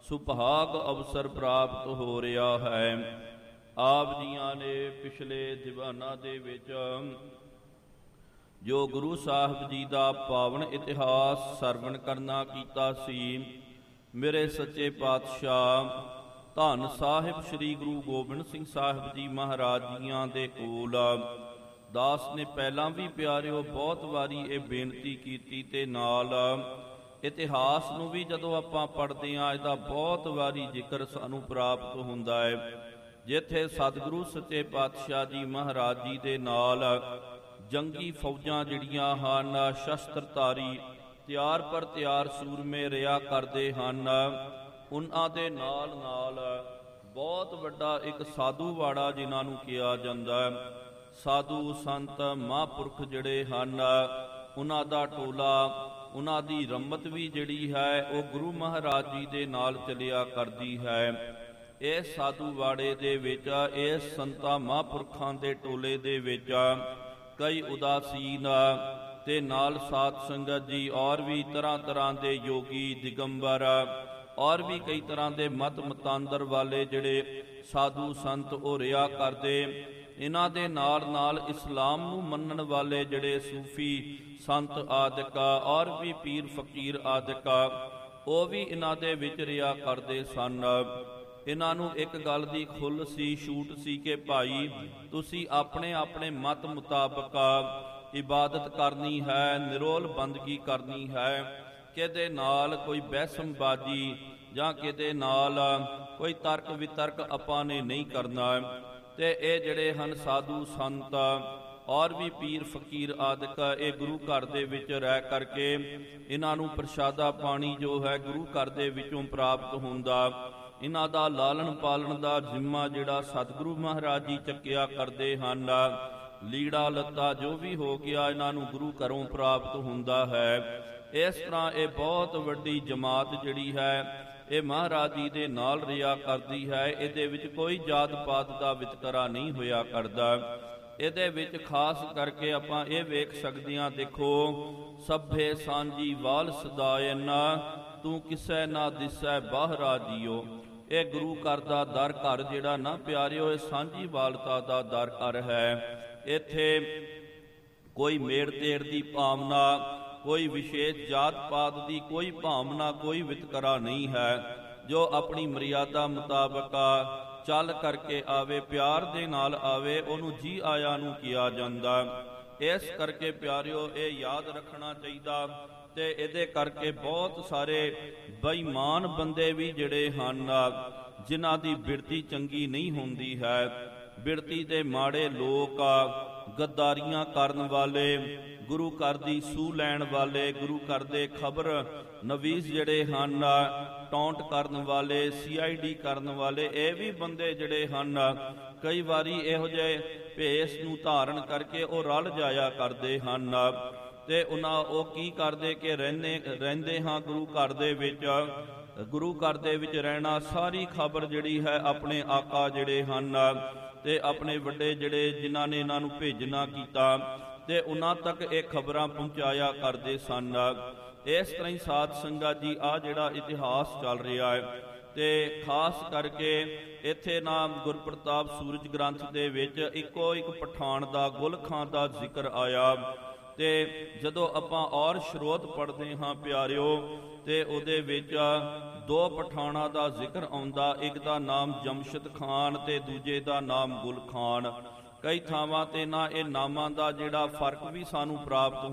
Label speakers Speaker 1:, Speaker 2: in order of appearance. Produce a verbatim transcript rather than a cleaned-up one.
Speaker 1: ਸੁਭਾਗ ਅਵਸਰ ਪ੍ਰਾਪਤ ਹੋ ਰਿਹਾ ਹੈ। ਆਪ ਜੀਆਂ ਨੇ ਪਿਛਲੇ ਦੀਵਾਨਾਂ ਦੇ ਵਿੱਚ ਜੋ ਗੁਰੂ ਸਾਹਿਬ ਜੀ ਦਾ ਪਾਵਨ ਇਤਿਹਾਸ ਸਰਵਣ ਕਰਨਾ ਕੀਤਾ ਸੀ, ਮੇਰੇ ਸੱਚੇ ਪਾਤਸ਼ਾਹ ਧੰਨ ਸਾਹਿਬ ਸ੍ਰੀ ਗੁਰੂ ਗੋਬਿੰਦ ਸਿੰਘ ਸਾਹਿਬ ਜੀ ਮਹਾਰਾਜ ਜੀਆਂ ਦੇ ਕੋਲ ਦਾਸ ਨੇ ਪਹਿਲਾਂ ਵੀ ਪਿਆਰਿਓ ਬਹੁਤ ਵਾਰੀ ਇਹ ਬੇਨਤੀ ਕੀਤੀ, ਤੇ ਨਾਲ ਇਤਿਹਾਸ ਨੂੰ ਵੀ ਜਦੋਂ ਆਪਾਂ ਪੜ੍ਹਦੇ ਹਾਂ ਇਹਦਾ ਬਹੁਤ ਵਾਰੀ ਜ਼ਿਕਰ ਸਾਨੂੰ ਪ੍ਰਾਪਤ ਹੁੰਦਾ ਹੈ, ਜਿੱਥੇ ਸਤਿਗੁਰੂ ਸੱਚੇ ਪਾਤਸ਼ਾਹ ਜੀ ਮਹਾਰਾਜ ਜੀ ਦੇ ਨਾਲ ਜੰਗੀ ਫੌਜਾਂ ਜਿਹੜੀਆਂ ਹਨ, ਸ਼ਸਤਰਧਾਰੀ ਤਿਆਰ ਪਰ ਤਿਆਰ ਸੂਰਮੇ ਰਿਹਾ ਕਰਦੇ ਹਨ, ਉਹਨਾਂ ਦੇ ਨਾਲ ਨਾਲ ਬਹੁਤ ਵੱਡਾ ਇੱਕ ਸਾਧੂਵਾੜਾ ਜਿਨ੍ਹਾਂ ਨੂੰ ਕਿਹਾ ਜਾਂਦਾ ਹੈ, ਸਾਧੂ ਸੰਤ ਮਹਾਂਪੁਰਖ ਜਿਹੜੇ ਹਨ, ਉਹਨਾਂ ਦਾ ਟੋਲਾ, ਉਹਨਾਂ ਦੀ ਰੰਮਤ ਵੀ ਜਿਹੜੀ ਹੈ ਉਹ ਗੁਰੂ ਮਹਾਰਾਜ ਜੀ ਦੇ ਨਾਲ ਚੱਲਿਆ ਕਰਦੀ ਹੈ। ਇਸ ਸਾਧੂਵਾੜੇ ਦੇ ਵਿੱਚ, ਇਸ ਸੰਤਾਂ ਮਹਾਂਪੁਰਖਾਂ ਦੇ ਟੋਲੇ ਦੇ ਵਿੱਚ ਕਈ ਉਦਾਸੀਨ ਤੇ ਨਾਲ ਸਾਧ ਸੰਗਤ ਜੀ ਔਰ ਵੀ ਤਰ੍ਹਾਂ ਤਰ੍ਹਾਂ ਦੇ ਯੋਗੀ ਦਿਗੰਬਰ ਔਰ ਵੀ ਕਈ ਤਰ੍ਹਾਂ ਦੇ ਮਤ ਮਤਾਂਦਰ ਵਾਲੇ ਜਿਹੜੇ ਸਾਧੂ ਸੰਤ ਉਹ ਰਿਹਾ ਕਰਦੇ। ਇਹਨਾਂ ਦੇ ਨਾਲ ਨਾਲ ਇਸਲਾਮ ਨੂੰ ਮੰਨਣ ਵਾਲੇ ਜਿਹੜੇ ਸੂਫੀ ਸੰਤ ਆਦਿਕ ਔਰ ਵੀ ਪੀਰ ਫਕੀਰ ਆਦਿਕ ਉਹ ਵੀ ਇਹਨਾਂ ਦੇ ਵਿੱਚ ਰਿਹਾ ਕਰਦੇ ਸਨ। ਇਹਨਾਂ ਨੂੰ ਇੱਕ ਗੱਲ ਦੀ ਖੁੱਲ੍ਹ ਸੀ, ਛੂਟ ਸੀ ਕਿ ਭਾਈ ਤੁਸੀਂ ਆਪਣੇ ਆਪਣੇ ਮਤ ਮੁਤਾਬਕ ਇਬਾਦਤ ਕਰਨੀ ਹੈ, ਨਿਰੋਲ ਬੰਦਗੀ ਕਰਨੀ ਹੈ, ਕਿਹਦੇ ਨਾਲ ਕੋਈ ਬਹਿਸਮਬਾਜ਼ੀ ਜਾਂ ਕਿਹਦੇ ਨਾਲ ਕੋਈ ਤਰਕ ਵਿਤਰਕ ਆਪਾਂ ਨੇ ਨਹੀਂ ਕਰਨਾ। ਤੇ ਇਹ ਜਿਹੜੇ ਹਨ ਸਾਧੂ ਸੰਤ ਔਰ ਵੀ ਪੀਰ ਫਕੀਰ ਆਦਿਕ, ਇਹ ਗੁਰੂ ਘਰ ਦੇ ਵਿੱਚ ਰਹਿ ਕਰਕੇ ਇਹਨਾਂ ਨੂੰ ਪ੍ਰਸ਼ਾਦਾ ਪਾਣੀ ਜੋ ਹੈ ਗੁਰੂ ਘਰ ਦੇ ਵਿੱਚੋਂ ਪ੍ਰਾਪਤ ਹੁੰਦਾ। ਇਹਨਾਂ ਦਾ ਲਾਲਣ ਪਾਲਣ ਦਾ ਜ਼ਿੰਮਾ ਜਿਹੜਾ ਸਤਿਗੁਰੂ ਮਹਾਰਾਜ ਜੀ ਚੱਕਿਆ ਕਰਦੇ ਹਨ। ਲੀੜਾ ਲੱਤਾ ਜੋ ਵੀ ਹੋ ਗਿਆ ਇਹਨਾਂ ਨੂੰ ਗੁਰੂ ਘਰੋਂ ਪ੍ਰਾਪਤ ਹੁੰਦਾ ਹੈ। ਇਸ ਤਰ੍ਹਾਂ ਇਹ ਬਹੁਤ ਵੱਡੀ ਜਮਾਤ ਜਿਹੜੀ ਹੈ ਇਹ ਮਹਾਰਾਜ ਜੀ ਦੇ ਨਾਲ ਰਿਹਾ ਕਰਦੀ ਹੈ। ਇਹਦੇ ਵਿੱਚ ਕੋਈ ਜਾਤ ਪਾਤ ਦਾ ਵਿਤਕਰਾ ਨਹੀਂ ਹੋਇਆ ਕਰਦਾ। ਇਹਦੇ ਵਿੱਚ ਖਾਸ ਕਰਕੇ ਆਪਾਂ ਇਹ ਵੇਖ ਸਕਦੇ ਹਾਂ, ਦੇਖੋ ਸਭੇ ਸਾਂਝੀ ਵਾਲ ਸਦਾਇਨ ਤੂੰ ਕਿਸੇ ਨਾ ਦਿਸੈ ਬਾਹਰਾ ਜੀਓ। ਇਹ ਗੁਰੂ ਘਰ ਦਾ ਦਰ ਘਰ ਜਿਹੜਾ ਨਾ ਪਿਆਰਿਓ, ਇਹ ਸਾਂਝੀ ਵਾਲਤਾ ਦਾ ਦਰ ਘਰ ਹੈ। ਇੱਥੇ ਕੋਈ ਮੇੜ ਤੇੜ ਦੀ ਭਾਵਨਾ, ਕੋਈ ਵਿਸ਼ੇਸ਼ ਜਾਤ ਪਾਤ ਦੀ ਕੋਈ ਭਾਵਨਾ, ਕੋਈ ਵਿਤਕਰਾ ਨਹੀਂ ਹੈ। ਜੋ ਆਪਣੀ ਮਰਿਆਦਾ ਮੁਤਾਬਕ ਚੱਲ ਕਰਕੇ ਆਵੇ, ਪਿਆਰ ਦੇ ਨਾਲ ਆਵੇ, ਉਹਨੂੰ ਜੀ ਆਇਆਂ ਨੂੰ ਕਿਹਾ ਜਾਂਦਾ। ਇਸ ਕਰਕੇ ਪਿਆਰਿਓ ਇਹ ਯਾਦ ਰੱਖਣਾ ਚਾਹੀਦਾ। ਤੇ ਇਹਦੇ ਕਰਕੇ ਬਹੁਤ ਸਾਰੇ ਬੇਈਮਾਨ ਬੰਦੇ ਵੀ ਜਿਹੜੇ ਹਨ, ਜਿਨ੍ਹਾਂ ਦੀ ਬਿਰਤੀ ਚੰਗੀ ਨਹੀਂ ਹੁੰਦੀ ਹੈ, ਬਿਰਤੀ ਦੇ ਮਾੜੇ ਲੋਕ, ਗੱਦਾਰੀਆਂ ਕਰਨ ਵਾਲੇ, ਗੁਰੂ ਘਰ ਦੀ ਸੂਹ ਲੈਣ ਵਾਲੇ, ਗੁਰੂ ਘਰ ਦੇ ਖਬਰ ਨਵੀਸ ਜਿਹੜੇ ਹਨ, ਟੌਂਟ ਕਰਨ ਵਾਲੇ, ਸੀ ਆਈ ਡੀ ਕਰਨ ਵਾਲੇ, ਇਹ ਵੀ ਬੰਦੇ ਜਿਹੜੇ ਹਨ ਕਈ ਵਾਰੀ ਇਹੋ ਜਿਹੇ ਭੇਸ ਨੂੰ ਧਾਰਨ ਕਰਕੇ ਉਹ ਰਲ ਜਾਇਆ ਕਰਦੇ ਹਨ। ਤੇ ਉਹਨਾਂ ਉਹ ਕੀ ਕਰਦੇ ਕਿ ਰਹਿੰਦੇ ਰਹਿੰਦੇ ਹਾਂ ਗੁਰੂ ਘਰ ਦੇ ਵਿੱਚ, ਗੁਰੂ ਘਰ ਦੇ ਵਿੱਚ ਰਹਿਣਾ, ਸਾਰੀ ਖਬਰ ਜਿਹੜੀ ਹੈ ਆਪਣੇ ਆਕਾ ਜਿਹੜੇ ਹਨ ਤੇ ਆਪਣੇ ਵੱਡੇ ਜਿਹੜੇ ਜਿਨ੍ਹਾਂ ਨੇ ਇਹਨਾਂ ਨੂੰ ਭੇਜਣਾ ਕੀਤਾ ਤੇ ਉਹਨਾਂ ਤੱਕ ਇਹ ਖਬਰਾਂ ਪਹੁੰਚਾਇਆ ਕਰਦੇ ਸਨ। ਇਸ ਤਰ੍ਹਾਂ ਹੀ ਸਾਧ ਸੰਗਤ ਜੀ ਆ ਜਿਹੜਾ ਇਤਿਹਾਸ ਚੱਲ ਰਿਹਾ ਹੈ। ਤੇ ਖਾਸ ਕਰਕੇ ਇੱਥੇ ਨਾਮ ਗੁਰਪ੍ਰਤਾਪ ਸੂਰਜ ਗ੍ਰੰਥ ਦੇ ਵਿੱਚ ਇੱਕੋ ਇੱਕ ਪਠਾਨ ਦਾ, ਗੁਲ ਖਾਂ ਦਾ ਜ਼ਿਕਰ ਆਇਆ। ਤੇ ਜਦੋਂ ਆਪਾਂ ਔਰ ਸਰੋਤ ਪੜ੍ਹਦੇ ਹਾਂ ਪਿਆਰਿਓ, ਤੇ ਉਹਦੇ ਵਿੱਚ ਦੋ ਪਠਾਨਾਂ ਦਾ ਜ਼ਿਕਰ ਆਉਂਦਾ। ਇੱਕ ਦਾ ਨਾਮ ਜਮਸ਼ਦ ਖਾਨ ਤੇ ਦੂਜੇ ਦਾ ਨਾਮ ਗੁਲ ਖਾਨ। ਕਈ ਥਾਵਾਂ ਤੇ ਨਾ ਇਹ ਨਾਮਾਂ ਦਾ ਜਿਹੜਾ ਫਰਕ ਵੀ ਸਾਨੂੰ ਪ੍ਰਾਪਤ